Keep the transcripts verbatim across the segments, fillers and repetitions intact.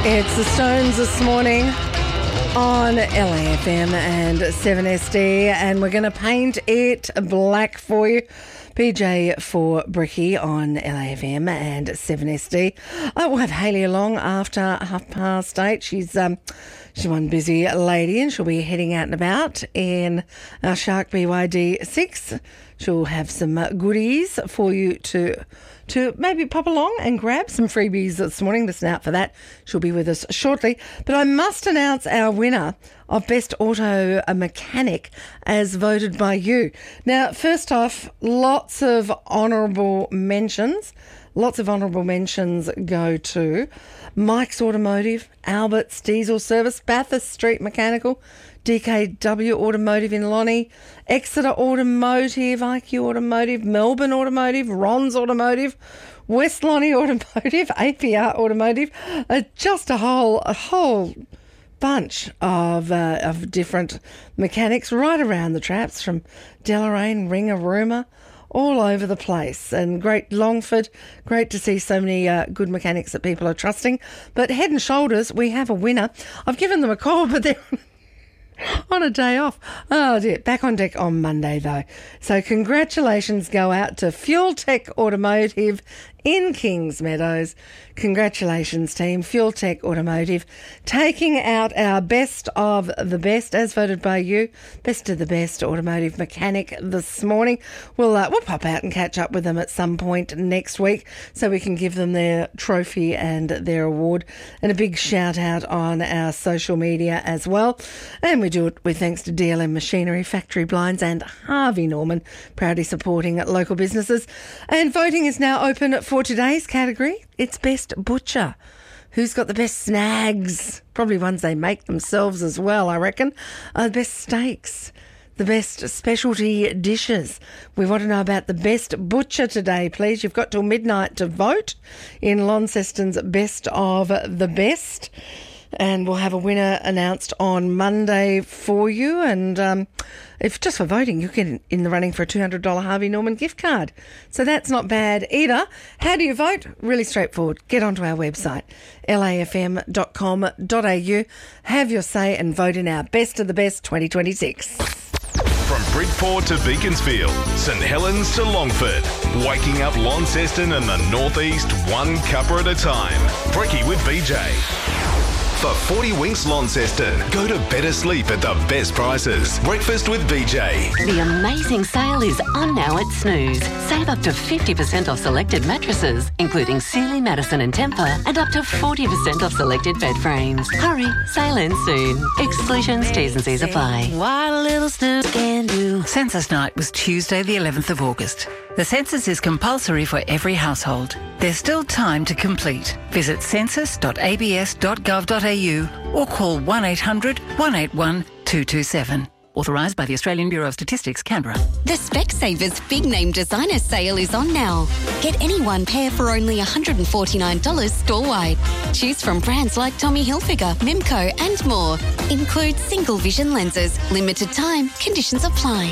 It's the Stones this morning on L A F M and seven S D, and we're going to paint it black for you. B J for Bricky on L A F M and seven S D. Oh, we'll have Hayley along after half past eight. She's um, she's one busy lady and she'll be heading out and about in our Shark B Y D six. She'll have some uh, goodies for you to to maybe pop along and grab some freebies this morning. Listen out for that. She'll be with us shortly. But I must announce our winner of Best Auto Mechanic as voted by you. Now, first off, lots of honourable mentions. Lots of honourable mentions go to Mike's Automotive, Albert's Diesel Service, Bathurst Street Mechanical, D K W Automotive in Lonnie, Exeter Automotive, I Q Automotive, Melbourne Automotive, Ron's Automotive, West Lonnie Automotive, A P R Automotive, uh, just a whole a whole bunch of uh, of different mechanics right around the traps, from Deloraine, Ringarooma, all over the place. And great Longford, great to see so many uh, good mechanics that people are trusting. But head and shoulders, we have a winner. I've given them a call, but they're on a day off. Oh dear. Back on deck on Monday though. So congratulations go out to Fuel Tech Automotive in Kings Meadows. Congratulations team, Fuel Tech Automotive, taking out our best of the best as voted by you. Best of the best automotive mechanic this morning. We'll uh, we'll pop out and catch up with them at some point next week so we can give them their trophy and their award. And a big shout out on our social media as well. And we do it with thanks to D L M Machinery, Factory Blinds and Harvey Norman, proudly supporting local businesses. And voting is now open for today's category. It's Best Butcher. Who's got the best snags? Probably ones they make themselves as well, I reckon. Uh, the best steaks. The best specialty dishes. We want to know about the best butcher today, please. You've got till midnight to vote in Launceston's Best of the Best. And we'll have a winner announced on Monday for you. And um, if just for voting, you get in the running for a two hundred dollars Harvey Norman gift card. So that's not bad either. How do you vote? Really straightforward. Get onto our website, L A F M dot com dot A U. Have your say and vote in our Best of the Best twenty twenty-six. From Bridport to Beaconsfield, St Helens to Longford, waking up Launceston and the Northeast one cuppa at a time. Bricky with B J. For forty Winks Launceston, go to better sleep at the best prices. Breakfast with B J. The amazing sale is on now at Snooze. Save up to fifty percent off selected mattresses, including Sealy, Madison and Tempur, and up to forty percent off selected bed frames. Hurry, sale ends soon. Exclusions, T's and C's apply. What a little snooze can do. Census night was Tuesday the eleventh of August. The census is compulsory for every household. There's still time to complete. Visit census dot a b s dot gov dot a u or call one eight hundred, one eight one, two two seven. Authorised by the Australian Bureau of Statistics, Canberra. The Specsavers Big Name Designer Sale is on now. Get any one pair for only one hundred forty-nine dollars store-wide. Choose from brands like Tommy Hilfiger, Mimco and more. Includes single vision lenses. Limited time. Conditions apply.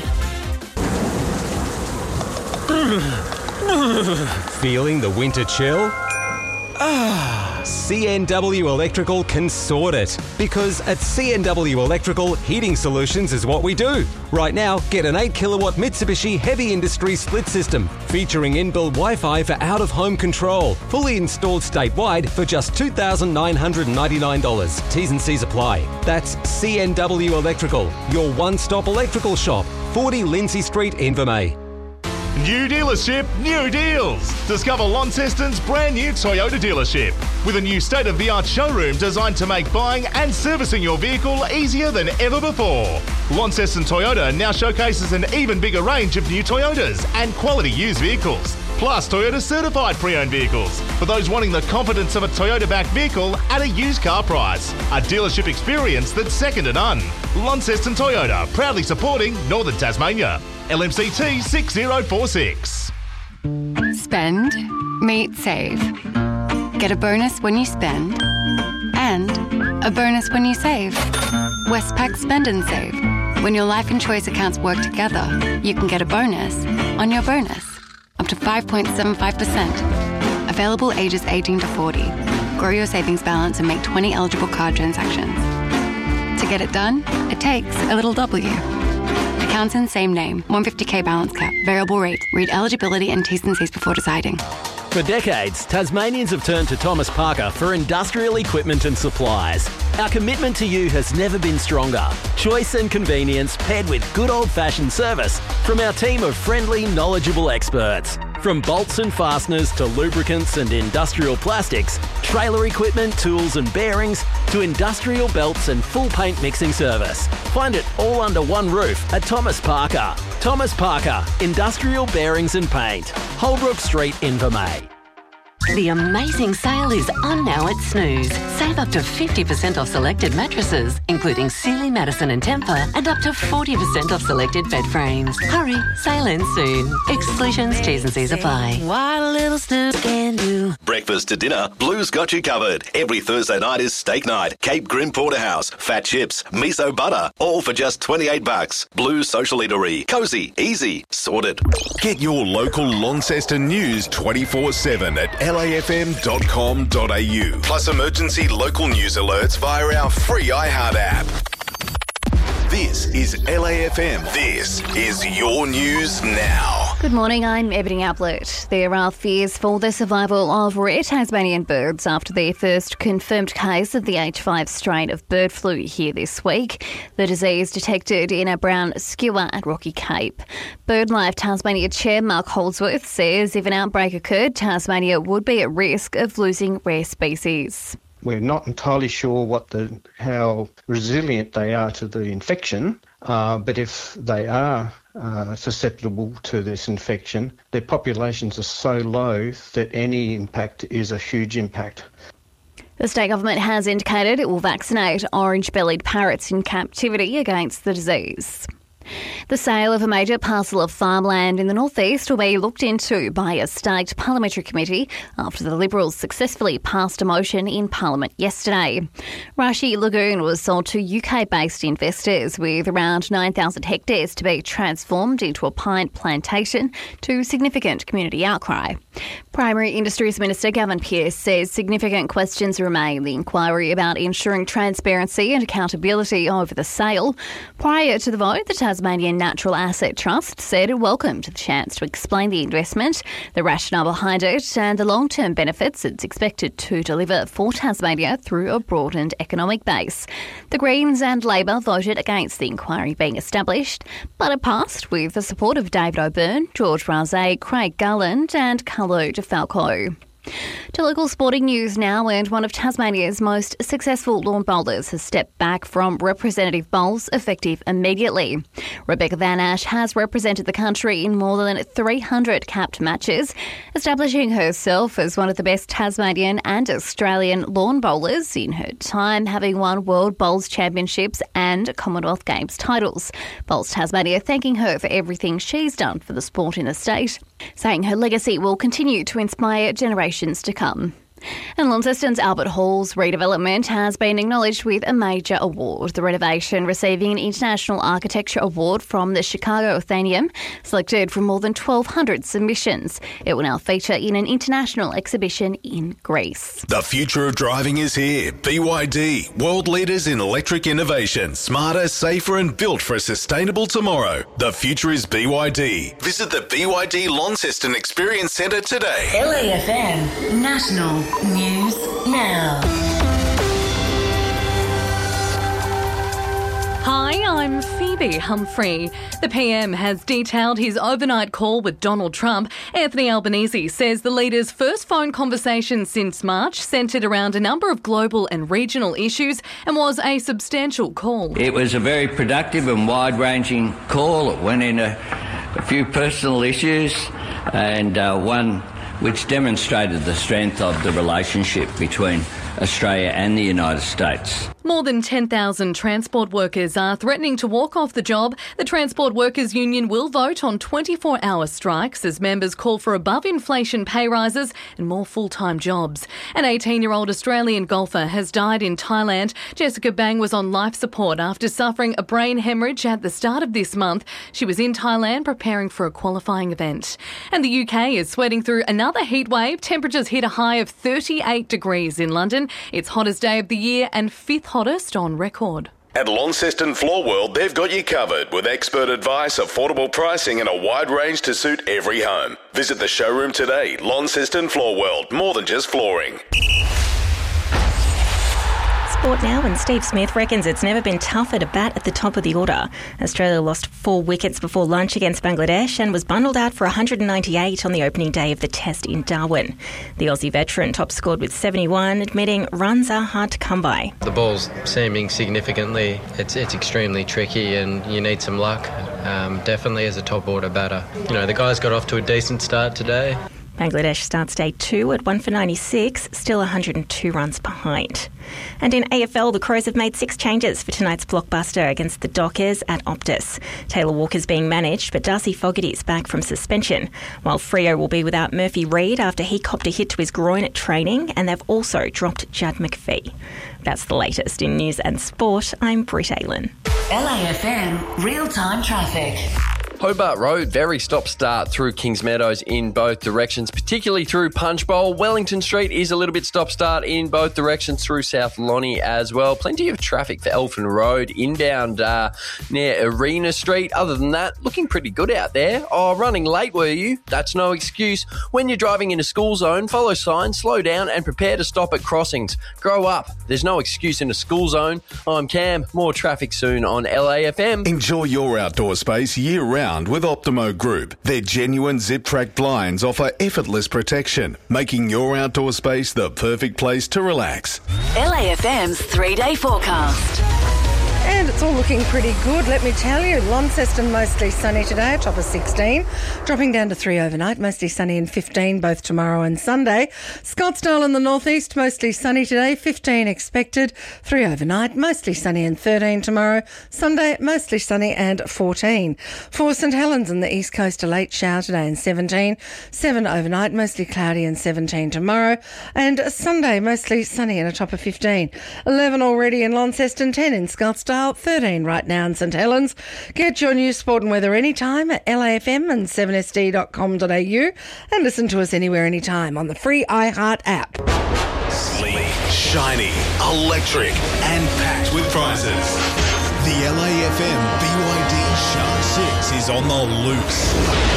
Feeling the winter chill? Ah, C N W Electrical can sort it. Because at C N W Electrical, heating solutions is what we do. Right now, get an eight kilowatt Mitsubishi Heavy Industry split system featuring inbuilt Wi-Fi for out-of-home control. Fully installed statewide for just two thousand nine hundred ninety-nine dollars. T's and C's apply. That's C N W Electrical, your one-stop electrical shop. forty Lindsay Street, Invermay. New dealership, new deals. Discover Launceston's brand new Toyota dealership with a new state-of-the-art showroom designed to make buying and servicing your vehicle easier than ever before. Launceston Toyota now showcases an even bigger range of new Toyotas and quality used vehicles, plus Toyota certified pre-owned vehicles for those wanting the confidence of a Toyota-backed vehicle at a used car price. A dealership experience that's second to none. Launceston Toyota, proudly supporting Northern Tasmania. L M C T six zero four six. Spend, meet, save. Get a bonus when you spend and a bonus when you save. Westpac Spend and Save. When your life and choice accounts work together, you can get a bonus on your bonus. Up to five point seven five percent. Available ages eighteen to forty. grow your savings balance and make twenty eligible card transactions. To get it done, it takes a little W. Accounts in same name, one hundred fifty k balance cap, variable rate. Read eligibility and T's and C's before deciding. For decades, Tasmanians have turned to Thomas Parker for industrial equipment and supplies. Our commitment to you has never been stronger. Choice and convenience paired with good old-fashioned service from our team of friendly, knowledgeable experts. From bolts and fasteners to lubricants and industrial plastics, trailer equipment, tools and bearings, to industrial belts and full paint mixing service. Find it all under one roof at Thomas Parker. Thomas Parker, Industrial Bearings and Paint. Holbrook Street, Invermay. The amazing sale is on now at Snooze. Save up to fifty percent off selected mattresses, including Sealy, Madison and Tempur, and up to forty percent off selected bed frames. Hurry, sale ends soon. Exclusions, T's and C's apply. What a little Snooze can do. Breakfast to dinner, Blue's got you covered. Every Thursday night is steak night. Cape Grim Porterhouse, fat chips, miso butter, all for just twenty-eight bucks. Blue's Social Eatery. Cosy, easy, sorted. Get your local Launceston news twenty-four seven at L A F M dot com dot a u. Plus emergency local news alerts via our free iHeart app. This is L A F M. This is your news now. Good morning, I'm Ebony Ablett. There are fears for the survival of rare Tasmanian birds after their first confirmed case of the H five strain of bird flu here this week. The disease detected in a brown skua at Rocky Cape. BirdLife Tasmania Chair Mark Holdsworth says if an outbreak occurred, Tasmania would be at risk of losing rare species. We're not entirely sure what the how resilient they are to the infection, uh, but if they are uh, susceptible to this infection, their populations are so low that any impact is a huge impact. The state government has indicated it will vaccinate orange-bellied parrots in captivity against the disease. The sale of a major parcel of farmland in the northeast will be looked into by a state parliamentary committee after the Liberals successfully passed a motion in Parliament yesterday. Rashi Lagoon was sold to U K-based investors with around nine thousand hectares to be transformed into a pine plantation to significant community outcry. Primary Industries Minister Gavin Pearce says significant questions remain in the inquiry about ensuring transparency and accountability over the sale. Prior to the vote, the Tasmanian Natural Asset Trust said it welcomed the chance to explain the investment, the rationale behind it and the long-term benefits it's expected to deliver for Tasmania through a broadened economic base. The Greens and Labor voted against the inquiry being established, but it passed with the support of David O'Byrne, George Razay, Craig Garland and Carlo DeFalco. To local sporting news now, and one of Tasmania's most successful lawn bowlers has stepped back from representative bowls effective immediately. Rebecca Van Ash has represented the country in more than three hundred capped matches, establishing herself as one of the best Tasmanian and Australian lawn bowlers in her time, having won World Bowls Championships and Commonwealth Games titles. Bowls Tasmania thanking her for everything she's done for the sport in the state, saying her legacy will continue to inspire generations to come. And Launceston's Albert Hall's redevelopment has been acknowledged with a major award. The renovation receiving an International Architecture Award from the Chicago Athenaeum, selected from more than twelve hundred submissions. It will now feature in an international exhibition in Greece. The future of driving is here. B Y D, world leaders in electric innovation. Smarter, safer and built for a sustainable tomorrow. The future is B Y D. Visit the B Y D Launceston Experience Centre today. L A F M National News Now. Hi, I'm Phoebe Humphrey. The P M has detailed his overnight call with Donald Trump. Anthony Albanese says the leader's first phone conversation since March centred around a number of global and regional issues and was a substantial call. It was a very productive and wide-ranging call. It went into a few personal issues and uh, one which demonstrated the strength of the relationship between Australia and the United States. More than ten thousand transport workers are threatening to walk off the job. The Transport Workers Union will vote on twenty-four hour strikes as members call for above-inflation pay rises and more full-time jobs. An eighteen-year-old Australian golfer has died in Thailand. Jessica Bang was on life support after suffering a brain hemorrhage at the start of this month. She was in Thailand preparing for a qualifying event. And the U K is sweating through another heat wave. Temperatures hit a high of thirty-eight degrees in London. It's hottest day of the year and fifth hottest on record. At Launceston Floor World, they've got you covered with expert advice, affordable pricing and a wide range to suit every home. Visit the showroom today. Launceston Floor World, more than just flooring. Sport now, and Steve Smith reckons it's never been tougher to bat at the top of the order. Australia lost four wickets before lunch against Bangladesh and was bundled out for one hundred ninety-eight on the opening day of the Test in Darwin. The Aussie veteran top scored with seventy-one, admitting runs are hard to come by. The ball's seaming significantly. It's it's extremely tricky and you need some luck, um, definitely as a top order batter. You know, the guys got off to a decent start today. Bangladesh starts day two at one for ninety-six, still one hundred two runs behind. And in A F L, the Crows have made six changes for tonight's blockbuster against the Dockers at Optus. Taylor Walker's being managed, but Darcy Fogarty's back from suspension, while Freo will be without Murphy Reid after he copped a hit to his groin at training, and they've also dropped Judd McPhee. That's the latest in news and sport. I'm Britt Aylan. L A F M real-time traffic. Hobart Road, very stop-start through Kings Meadows in both directions, particularly through Punch Bowl. Wellington Street is a little bit stop-start in both directions through South Lonnie as well. Plenty of traffic for Elfin Road, inbound uh, near Arena Street. Other than that, looking pretty good out there. Oh, running late were you? That's no excuse. When you're driving in a school zone, follow signs, slow down and prepare to stop at crossings. Grow up. There's no excuse in a school zone. I'm Cam. More traffic soon on L A F M. Enjoy your outdoor space year-round with Optimo Group. Their genuine zip-track blinds offer effortless protection, making your outdoor space the perfect place to relax. L A F M's three-day forecast. And it's all looking pretty good, let me tell you. Launceston mostly sunny today, a top of sixteen. Dropping down to three overnight, mostly sunny and fifteen both tomorrow and Sunday. Scottsdale in the northeast, mostly sunny today, fifteen expected. three overnight, mostly sunny and thirteen tomorrow. Sunday, mostly sunny and fourteen. For St Helens in the east coast, a late shower today and seventeen. seven overnight, mostly cloudy and seventeen tomorrow. And Sunday, mostly sunny and a top of fifteen. eleven already in Launceston, ten in Scottsdale. thirteen right now in St Helens. Get your news, sport and weather anytime at L A F M and seven S D dot com dot a u and listen to us anywhere, anytime on the free iHeart app. Sleek, shiny, electric and packed with prizes. The L A F M B Y D Shark six is on the loose.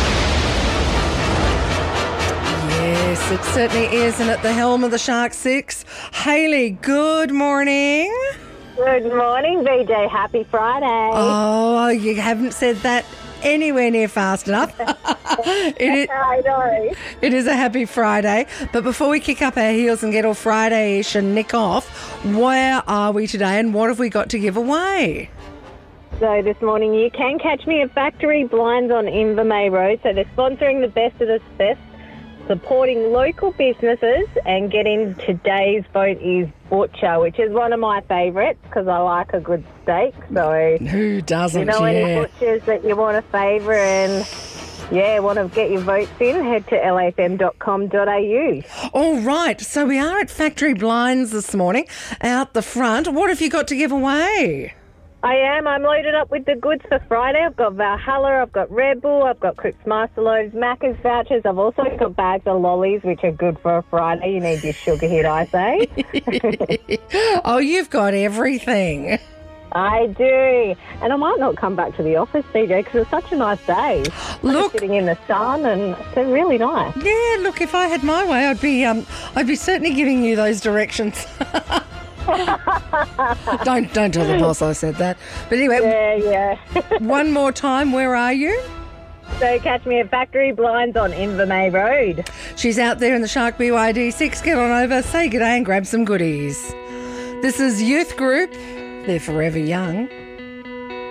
Yes, it certainly is. And at the helm of the Shark six, Hayley, good morning. Good morning, V J. Happy Friday. Oh, you haven't said that anywhere near fast enough. it, is, I know. It is a happy Friday. But before we kick up our heels and get all Friday-ish and nick off, where are we today and what have we got to give away? So this morning you can catch me at Factory Blinds on Invermay Road. So they're sponsoring the Best of the Best, supporting local businesses, and getting today's vote is Butcher, which is one of my favourites because I like a good steak. So who doesn't? You know, yeah. any butchers that you want to favour and yeah, want to get your votes in, head to L A F M dot com dot a u. All right, so we are at Factory Blinds this morning, out the front. What have you got to give away? I am. I'm loaded up with the goods for Friday. I've got Valhalla, I've got Red Bull, I've got Cripps Master Loaves, Macca's vouchers. I've also got bags of lollies, which are good for a Friday. You need your sugar hit, I say. Oh, you've got everything. I do. And I might not come back to the office, C J, because it's such a nice day. Look, I'm sitting in the sun and it's really nice. Yeah, look, if I had my way, I'd be, um, I'd be certainly giving you those directions. don't don't tell the boss I said that. But anyway, yeah, yeah. One more time, where are you? So catch me at Factory Blinds on Invermay Road. She's out there in the Shark B Y D six. Get on over, say good day and grab some goodies. This is Youth Group. They're forever young.